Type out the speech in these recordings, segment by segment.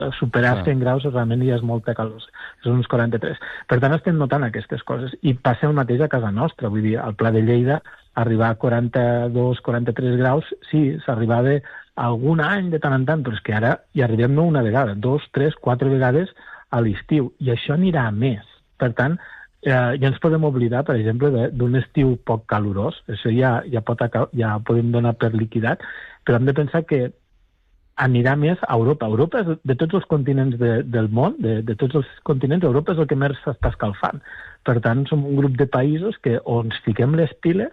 superar 100 graus realment ja és molta calor, són uns 43. Per tant, estem notant aquestes coses. I passa el mateix a casa nostra. Vull dir, al Pla de Lleida, arribar a 42, 43 graus, sí, s'arribava algun any de tant en tant, però és que ara hi arribem no una vegada, 2, 3, 4 vegades a l'estiu. I això anirà a més. Per tant, ja ens podem oblidar, per exemple, d'un estiu poc calorós. Això ja podem donar per liquidat, però hem de pensar que anirà més a Europa. Europa, de tots els continents del món, de tots els continents, Europa és el que més s'està escalfant. Per tant, som un grup de països que o ens fiquem les piles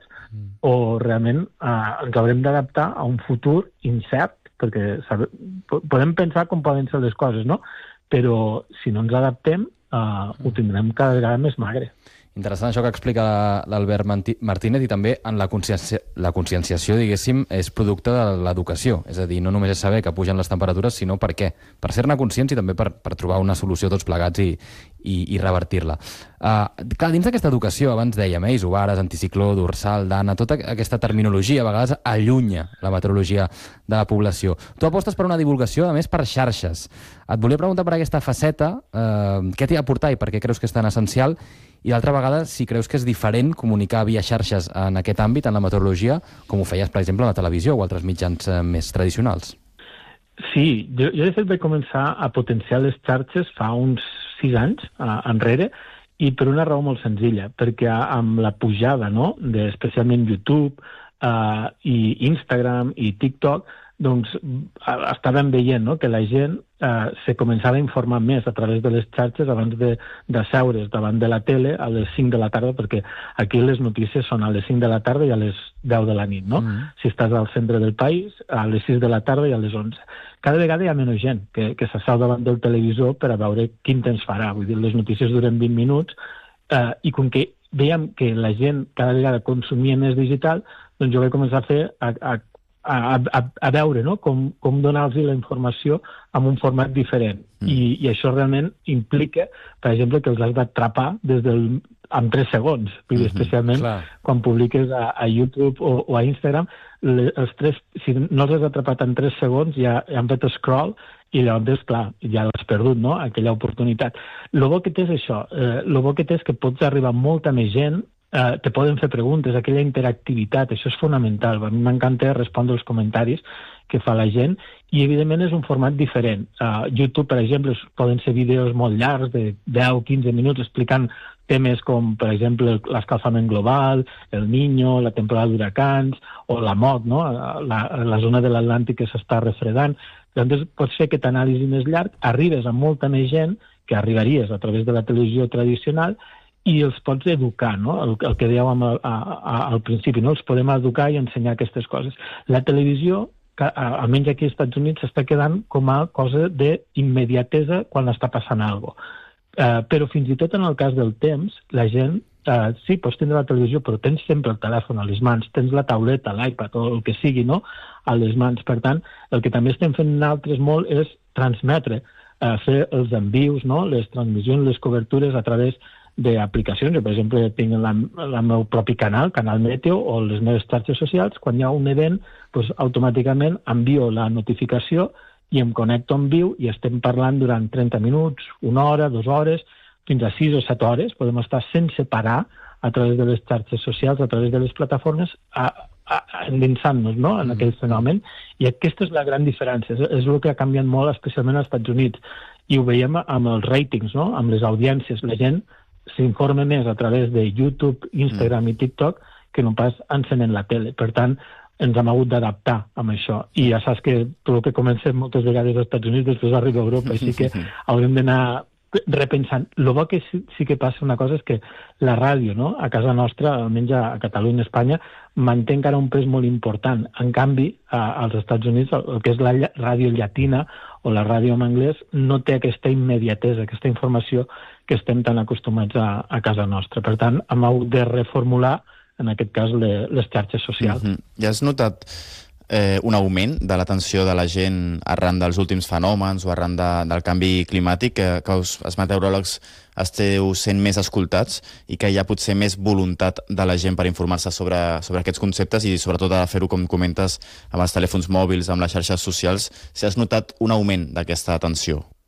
o realment ens haurem d'adaptar a un futur incert, perquè podem pensar com poden ser les coses, no? Però si no ens adaptem, ho tindrem cada vegada més magre. Interessant això que explica l'Albert Martínez, i també en la conscienciació, diguéssim, és producte de l'educació. És a dir, no només és saber que pugen les temperatures, sinó per què. Per ser-ne conscients i també per trobar una solució tots plegats i revertir-la. Clar, dins d'aquesta educació, abans dèiem, isobares, anticicló, dorsal, dana, tota aquesta terminologia a vegades allunya la meteorologia de la població. Tu apostes per una divulgació, a més, per xarxes. Et volia preguntar per aquesta faceta, què t'hi ha portat i per què creus que és tan essencial? I l'altra vegada, si creus que és diferent comunicar via xarxes en aquest àmbit, en la meteorologia, com ho feies, per exemple, a la televisió o altres mitjans més tradicionals. Sí, jo de fet vaig començar a potenciar les xarxes fa uns 6 anys enrere, i per una raó molt senzilla, perquè amb la pujada, no?, especialment YouTube i Instagram i TikTok, doncs estàvem veient, no?, que la gent se començava a informar més a través de les xarxes abans d'asseure's davant de la tele a les 5 de la tarda, perquè aquí les notícies són a les 5 de la tarda i a les 10 de la nit, no? Si estàs al centre del país, a les 6 de la tarda i a les 11. Cada vegada hi ha menys gent que s'asseu davant del televisor per a veure quin temps farà. Vull dir, les notícies duren 20 minuts i com que veiem que la gent cada vegada consumia més digital, doncs jo vaig començar a fer a veure, no?, com donar-los la informació amb un format diferent. I això realment implica, per exemple, que els has d'atrapar en 3 segons, especialment quan publiques a YouTube o a Instagram, si no els has atrapat en 3 segons ja han fet scroll i llavors, clar, ja l'has perdut, no?, aquella oportunitat. El bo que té és això, el bo que té és que pots arribar a molta més gent, te poden fer preguntes, aquella interactivitat, això és fonamental. A mi m'encanta respondre els comentaris que fa la gent i, evidentment, és un format diferent. YouTube, per exemple, poden ser vídeos molt llargs, de 10-15 minuts, explicant temes com, per exemple, l'escalfament global, el Niño, la temporada d'huracans o la MOT, no?, la zona de l'Atlàntic que s'està refredant. Llavors, pots fer aquest anàlisi més llarg, arribes a molta més gent que arribaries a través de la televisió tradicional i els pots educar, no?, el que dèieu al principi, no?, els podem educar i ensenyar aquestes coses. La televisió, almenys aquí als Estats Units, s'està quedant com a cosa d'immediatesa quan està passant alguna cosa. Però fins i tot en el cas del temps, la gent, sí, pots tindre la televisió, però tens sempre el telèfon a les mans, tens la tauleta, l'iPad o el que sigui, no?, a les mans. Per tant, el que també estem fent nosaltres molt és transmetre, fer els envius, no?, les transmissions, les cobertures a través d'aplicacions. Jo, per exemple, tinc el meu propi canal Meteo, o les meves xarxes socials. Quan hi ha un event, doncs, automàticament envio la notificació i em connecto en viu i estem parlant durant 30 minuts, 1 hora, 2 hores, fins a 6 o 7 hores. Podem estar sense parar a través de les xarxes socials, a través de les plataformes, endinsant-nos, no?, en aquell fenomen. I aquesta és la gran diferència. És el que ha canviat molt, especialment als Estats Units. I ho veiem amb els ratings, no?, amb les audiències. La gent s'informa més a través de YouTube, Instagram i TikTok que no pas encenent la tele. Per tant, ens hem hagut d'adaptar amb això. I ja saps que tot el que comencem moltes vegades als Estats Units després arriba a Europa, així que haurem d'anar repensant. El bo que sí que passa una cosa és que la ràdio, no?, a casa nostra, almenys a Catalunya, Espanya, manté encara un pes molt important. En canvi, als Estats Units, el que és la ràdio llatina o la ràdio en anglès no té aquesta immediatesa, aquesta informació que estem tan acostumats a casa nostra. Per tant, hem hagut de reformular, en aquest cas, les xarxes socials. Ja has notat un augment de l'atenció de la gent arran dels últims fenòmens o arran del canvi climàtic, que els meteoròlegs esteu sent més escoltats i que hi ha potser més voluntat de la gent per informar-se sobre aquests conceptes i sobretot de fer-ho, com comentes, amb els telèfons mòbils, amb les xarxes socials, si has notat un augment d'aquesta atenció?